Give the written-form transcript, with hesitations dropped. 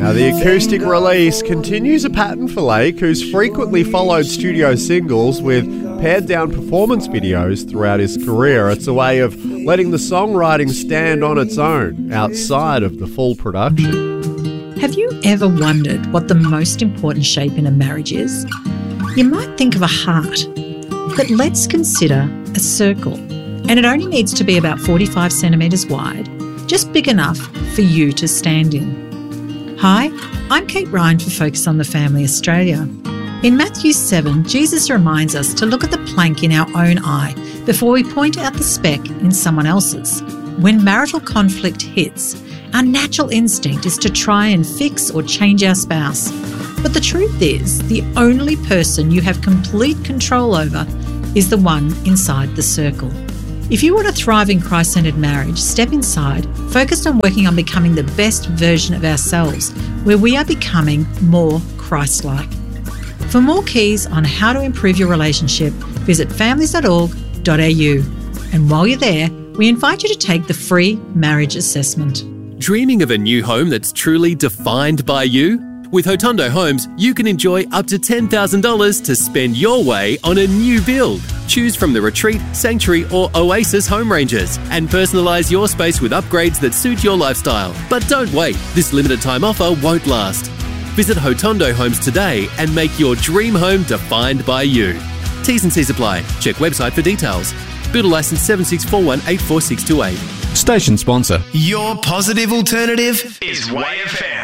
Now, the acoustic release continues a pattern for Lake, who's frequently followed studio singles with pared-down performance videos throughout his career. It's a way of letting the songwriting stand on its own, outside of the full production. Have you ever wondered what the most important shape in a marriage is? You might think of a heart, but let's consider a circle. And it only needs to be about 45 centimetres wide, just big enough for you to stand in. Hi, I'm Kate Ryan for Focus on the Family Australia. In Matthew 7, Jesus reminds us to look at the plank in our own eye before we point out the speck in someone else's. When marital conflict hits, our natural instinct is to try and fix or change our spouse. But the truth is, the only person you have complete control over is the one inside the circle. If you want a thriving Christ-centered marriage, step inside, focused on working on becoming the best version of ourselves, where we are becoming more Christ-like. For more keys on how to improve your relationship, visit families.org.au. And while you're there, we invite you to take the free marriage assessment. Dreaming of a new home that's truly defined by you? With Hotondo Homes, you can enjoy up to $10,000 to spend your way on a new build. Choose from the Retreat, Sanctuary or Oasis home ranges and personalise your space with upgrades that suit your lifestyle. But don't wait, this limited time offer won't last. Visit Hotondo Homes today and make your dream home defined by you. T's and C's apply. Check website for details. Builder licence 7641844628. Station sponsor. Your positive alternative is Way FM.